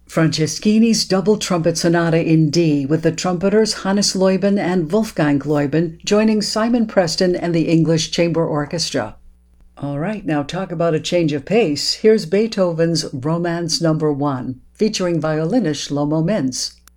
Franceschini's Double Trumpet Sonata in D, with the trumpeters Hannes Leuben and Wolfgang Leuben joining Simon Preston and the English Chamber Orchestra. All right, now talk about a change of pace. Here's Beethoven's Romance No. 1, featuring violinist Shlomo Mintz.